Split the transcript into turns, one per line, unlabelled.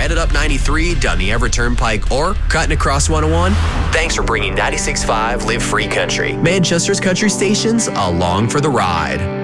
headed up 93 down the Everett Turnpike, or cutting across 101, thanks for bringing 96.5 Live Free Country, Manchester's country stations, along for the ride.